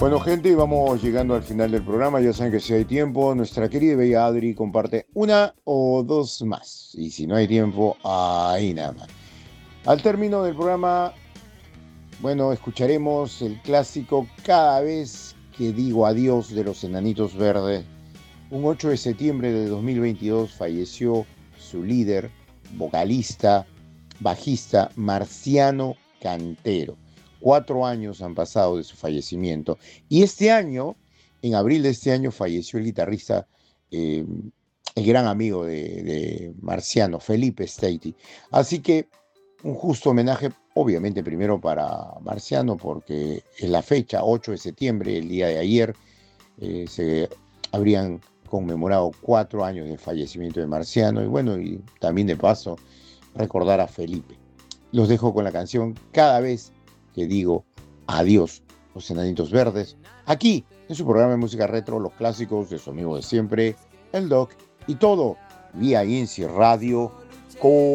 Bueno, gente, vamos llegando al final del programa. Ya saben que si hay tiempo, nuestra querida y bella Adri comparte una o dos más. Y si no hay tiempo, ahí nada más. Al término del programa, bueno, escucharemos el clásico Cada vez que digo adiós de los Enanitos Verdes. Un 8 de septiembre de 2022 falleció su líder, vocalista, bajista, Marciano Cantero. 4 años han pasado de su fallecimiento. Y este año, en abril de este año, falleció el guitarrista, eh, el gran amigo de Marciano, Felipe Stati. Así que un justo homenaje, obviamente primero para Marciano, porque en la fecha, 8 de septiembre, el día de ayer, se habrían conmemorado 4 años del fallecimiento de Marciano y bueno, y también de paso recordar a Felipe. Los dejo con la canción Cada vez que digo adiós, los Enanitos Verdes, aquí en su programa de música retro, los clásicos de su amigo de siempre, el Doc, y todo vía INSI Radio.